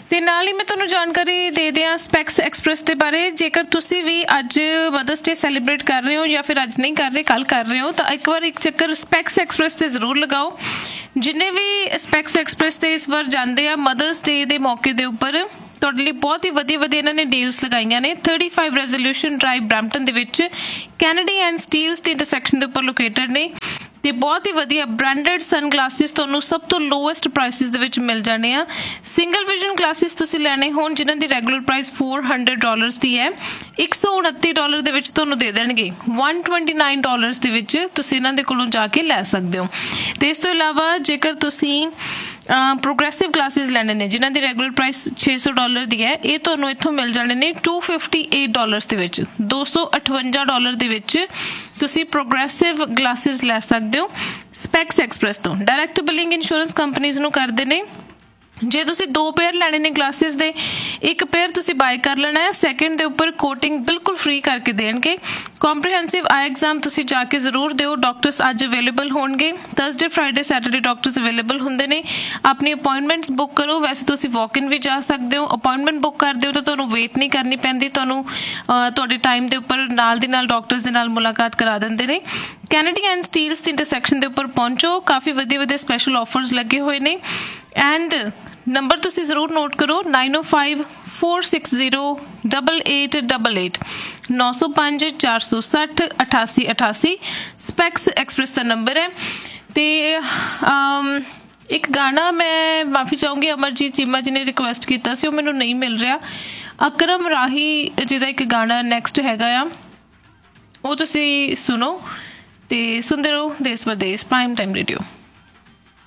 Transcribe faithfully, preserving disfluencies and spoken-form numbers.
ਤੇ ਨਾਲ ਹੀ ਮੈਂ ਤੁਹਾਨੂੰ ਜਾਣਕਾਰੀ ਦੇ ਦਿਆਂ ਸਪੈਕਸ ਐਕਸਪ੍ਰੈਸ ਦੇ ਬਾਰੇ। ਜੇਕਰ ਤੁਸੀਂ ਵੀ ਅੱਜ ਮਦਰਸ ਡੇ ਸੈਲੀਬ੍ਰੇਟ ਕਰ ਰਹੇ ਹੋ ਜਾਂ ਫਿਰ ਅੱਜ ਨਹੀਂ ਕਰ ਰਹੇ, ਕੱਲ ਕਰ ਰਹੇ ਹੋ, ਤਾਂ ਇੱਕ ਵਾਰ ਇੱਕ ਚੱਕਰ ਸਪੈਕਸ ਐਕਸਪ੍ਰੈਸ ਤੇ ਜ਼ਰੂਰ ਲਗਾਓ। ਜਿੰਨੇ ਵੀ ਸਪੈਕਸ ਐਕਸਪ੍ਰੈਸ ਤੇ ਇਸ ਵਾਰ ਜਾਂਦੇ ਆ ਮਦਰਸ ਡੇ ਦੇ ਮੌਕੇ ਦੇ ਉੱਪਰ, ਤੁਹਾਡੇ ਲਈ ਬਹੁਤ ਹੀ ਵਧੀਆ ਵਧੀਆ ਇਹਨਾਂ ਨੇ ਡੀਲਸ ਲਗਾਈਆਂ ਨੇ। Thirty five resolution drive Brampton ਦੇ ਵਿੱਚ ਕੈਨੇਡੀ ਐਂਡ ਸਟੀਲਸ ਦੇ ਇੰਟਰਸੈਕਸ਼ਨ ਦੇ ਉੱਪਰ ਲੋਕੇਟਡ ਨੇ ਤੇ ਬਹੁਤ ਹੀ ਵਧੀਆ ਬ੍ਰਾਂਡਡ ਸਨ ਗਲਾਸਿਸ ਤੁਹਾਨੂੰ ਸਭ ਤੋਂ ਲੋਐਸਟ ਪ੍ਰਾਈਸਿਸ ਦੇ ਵਿੱਚ ਮਿਲ ਜਾਣੇ ਆ। ਸਿੰਗਲ ਵਿਜ਼ਨ ਗਲਾਸਿਸ ਤੁਸੀਂ ਲੈਣੇ ਹੋਣ ਜਿਨ੍ਹਾਂ ਦੀ regular price four hundred dollars ਦੀ ਹੈ, ਇੱਕ ਸੌ ਉਨੱਤੀ ਡਾਲਰ ਦੇ ਵਿੱਚ ਤੁਹਾਨੂੰ ਦੇ ਦੇਣਗੇ। one twenty-nine ਡਾਲਰਸ ਦੇ ਵਿੱਚ ਤੁਸੀਂ ਇਹਨਾਂ ਦੇ ਕੋਲੋਂ ਜਾ ਕੇ ਲੈ ਸਕਦੇ ਹੋ। ਤੇ ਇਸ ਤੋਂ ਇਲਾਵਾ ਜੇਕਰ ਤੁਸੀਂ ਪ੍ਰੋਗਰੈਸਿਵ ਗਲਾਸਿਸ ਲੈਣੇ ਨੇ ਜਿਨ੍ਹਾਂ ਦੀ ਰੈਗੂਲਰ ਪ੍ਰਾਈਸ ਛੇ ਸੌ ਡਾਲਰ ਦੀ ਹੈ, ਇਹ ਤੁਹਾਨੂੰ ਇੱਥੋਂ ਮਿਲ ਜਾਣੇ ਨੇ two fifty-eight ਡਾਲਰਸ ਦੇ ਵਿੱਚ, ਦੋ ਸੌ ਅਠਵੰਜਾ ਡਾਲਰ ਦੇ ਵਿੱਚ ਤੁਸੀਂ ਪ੍ਰੋਗਰੈਸਿਵ ਗਲਾਸਿਸ ਲੈ ਸਕਦੇ ਹੋ ਸਪੈਕਸ ਐਕਸਪ੍ਰੈਸ ਤੋਂ। ਡਾਇਰੈਕਟ ਬਿਲਿੰਗ ਇੰਸ਼ੋਰੈਂਸ ਕੰਪਨੀਜ਼ ਨੂੰ ਕਰਦੇ ਨੇ। ਜੇ ਤੁਸੀਂ ਦੋ ਪੇਅਰ ਲੈਣੇ ਨੇ ਗਲਾਸਿਸ ਦੇ, ਇੱਕ ਪੇਅਰ ਤੁਸੀਂ ਬਾਏ ਕਰ ਲੈਣਾ ਹੈ, ਸੈਕਿੰਡ ਦੇ ਉੱਪਰ ਕੋਟਿੰਗ ਬਿਲਕੁਲ ਫ੍ਰੀ ਕਰਕੇ ਦੇਣਗੇ। ਕੰਪਰੀਹੈਂਸਿਵ ਆਈ ਐਗਜ਼ਾਮ ਤੁਸੀਂ ਜਾ ਕੇ ਜ਼ਰੂਰ ਦਿਓ। ਡਾਕਟਰਸ ਅੱਜ ਅਵੇਲੇਬਲ ਹੋਣਗੇ, Thursday Friday Saturday doctors available ਹੁੰਦੇ ਨੇ। ਆਪਣੀ ਅਪਾਇੰਟਮੈਂਟਸ ਬੁੱਕ ਕਰੋ। ਵੈਸੇ ਤੁਸੀਂ ਵਾਕ ਇਨ ਵੀ ਜਾ ਸਕਦੇ ਹੋ। ਅਪਾਇੰਟਮੈਂਟ ਬੁੱਕ ਕਰਦੇ ਹੋ ਤਾਂ ਤੁਹਾਨੂੰ ਵੇਟ ਨਹੀਂ ਕਰਨੀ ਪੈਂਦੀ, ਤੁਹਾਨੂੰ ਤੁਹਾਡੇ ਟਾਈਮ ਦੇ ਉੱਪਰ ਨਾਲ ਦੀ ਨਾਲ ਡਾਕਟਰਸ ਦੇ ਨਾਲ ਮੁਲਾਕਾਤ ਕਰਾ ਦਿੰਦੇ ਨੇ। Kennedy and Steeles the intersection ਦੇ ਉੱਪਰ ਪਹੁੰਚੋ, ਕਾਫੀ ਵਧੀਆ ਵਧੀਆ ਸਪੈਸ਼ਲ ਆਫਰਸ ਲੱਗੇ ਹੋਏ ਨੇ। ਐਂਡ ਨੰਬਰ ਤੁਸੀਂ ਜ਼ਰੂਰ ਨੋਟ ਕਰੋ nine oh five four six zero eight eight eight eight ਨੌ ਸੌ ਪੰਜ ਚਾਰ ਸੌ ਸੱਠ ਅਠਾਸੀ ਅਠਾਸੀ ਸਪੈਕਸ ਐਕਸਪ੍ਰੈਸ ਦਾ ਨੰਬਰ ਹੈ। ਤੇ ਇੱਕ ਗਾਣਾ ਮੈਂ ਮਾਫੀ ਚਾਹੂੰਗੀ, ਅਮਰਜੀਤ ਚੀਮਾ ਜੀ ਨੇ ਰਿਕੁਐਸਟ ਕੀਤਾ ਸੀ, ਉਹ ਮੈਨੂੰ ਨਹੀਂ ਮਿਲ ਰਿਹਾ। ਅਕਰਮ ਰਾਹੀ ਜਿਹਦਾ ਇੱਕ ਗਾਣਾ ਨੈਕਸਟ ਹੈਗਾ ਆ, ਉਹ ਤੁਸੀਂ ਸੁਣੋ ਤੇ ਸੁਣਦੇ ਰਹੋ ਦੇਸ਼ ਪਰਦੇਸ ਪ੍ਰਾਈਮ ਟਾਈਮ ਰੇਡੀਓ।